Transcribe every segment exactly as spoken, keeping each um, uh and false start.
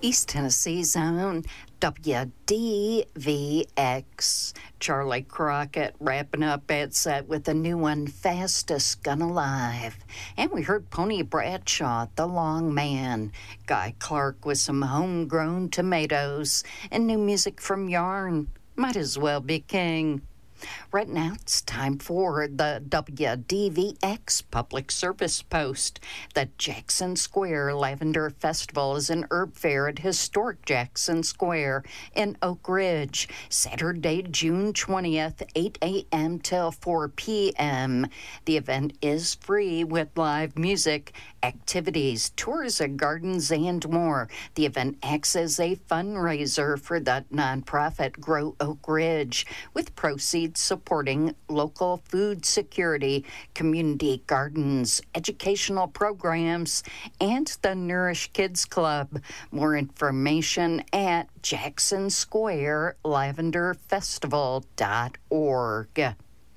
East Tennessee's own W D V X. Charlie Crockett wrapping up that set with a new one, Fastest Gun Alive. And we heard Pony Bradshaw, The Long Man. Guy Clark with some homegrown tomatoes. And new music from Yarn, Might As Well Be King. Right now, it's time for the W D V X Public Service Post. The Jackson Square Lavender Festival is an herb fair at historic Jackson Square in Oak Ridge, Saturday, June twentieth, eight a.m. till four p.m. The event is free with live music, activities, tours of gardens, and more. The event acts as a fundraiser for the nonprofit Grow Oak Ridge, with proceeds supporting local food security, community gardens, educational programs, and the Nourish Kids Club. More information at jackson square lavender festival dot org.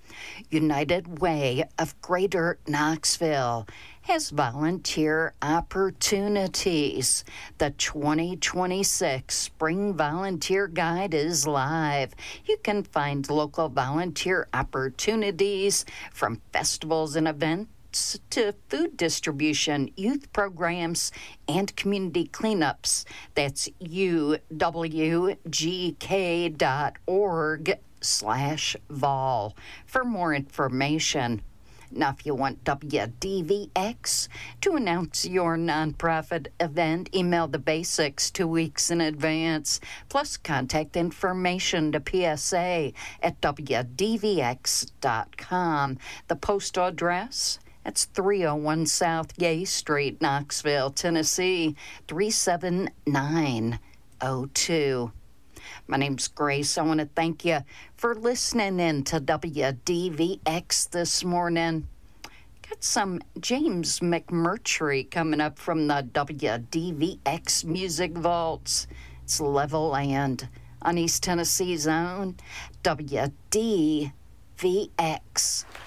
United Way of Greater Knoxville has volunteer opportunities. The twenty twenty-six Spring Volunteer Guide is live. You can find local volunteer opportunities from festivals and events to food distribution, youth programs, and community cleanups. That's U W G K dot org slash vol for more information. Now, if you want W D V X to announce your nonprofit event, email the basics two weeks in advance, plus contact information to P S A at W D V X dot com. The postal address, that's three oh one South Gay Street, Knoxville, Tennessee, three seven nine oh two. My name's Grace. I want to thank you for listening in to W D V X this morning. Got some James McMurtry coming up from the W D V X Music Vaults. It's Level Land on East Tennessee's own W D V X.